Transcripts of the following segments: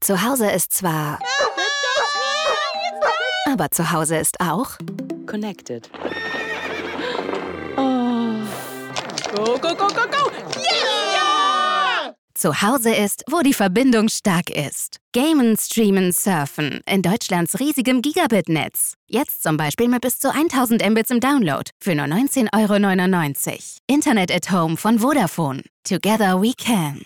Zu Hause ist zwar... Aber zu Hause ist auch... Connected. Oh. Go, go, go, go, go! Yeah! Zu Hause ist, wo die Verbindung stark ist. Gamen, streamen, surfen. In Deutschlands riesigem Gigabit-Netz. Jetzt zum Beispiel mit bis zu 1000 Mbits im Download. Für nur 19,99 €. Internet at Home von Vodafone. Together we can.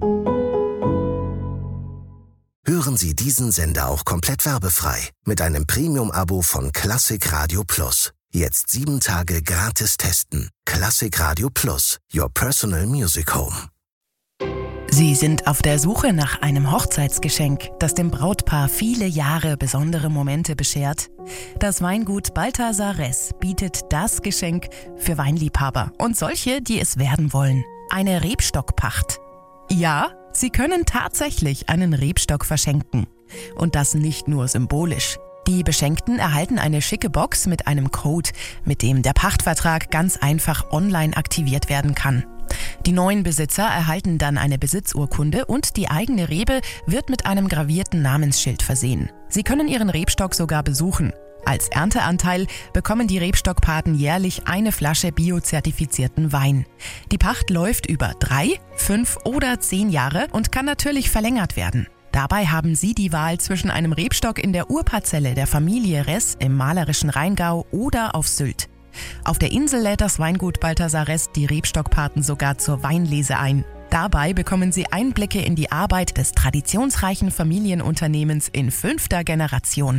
Hören Sie diesen Sender auch komplett werbefrei mit einem Premium-Abo von Klassik Radio Plus. Jetzt 7 Tage gratis testen. Klassik Radio Plus, your personal music home. Sie sind auf der Suche nach einem Hochzeitsgeschenk, das dem Brautpaar viele Jahre besondere Momente beschert? Das Weingut Balthasar Ress bietet das Geschenk für Weinliebhaber und solche, die es werden wollen. Eine Rebstockpacht. Ja, Sie können tatsächlich einen Rebstock verschenken. Und das nicht nur symbolisch. Die Beschenkten erhalten eine schicke Box mit einem Code, mit dem der Pachtvertrag ganz einfach online aktiviert werden kann. Die neuen Besitzer erhalten dann eine Besitzurkunde und die eigene Rebe wird mit einem gravierten Namensschild versehen. Sie können ihren Rebstock sogar besuchen. Als Ernteanteil bekommen die Rebstockpaten jährlich eine Flasche biozertifizierten Wein. Die Pacht läuft über 3, 5 oder 10 Jahre und kann natürlich verlängert werden. Dabei haben Sie die Wahl zwischen einem Rebstock in der Urparzelle der Familie Ress im malerischen Rheingau oder auf Sylt. Auf der Insel lädt das Weingut Balthasar Ress die Rebstockpaten sogar zur Weinlese ein. Dabei bekommen Sie Einblicke in die Arbeit des traditionsreichen Familienunternehmens in 5. Generation.